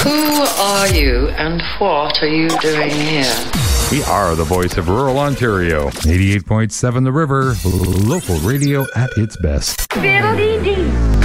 Who are you and what are you doing here? We are the voice of rural Ontario. 88.7 The River, local radio at its best. Fiddle-dee-dee.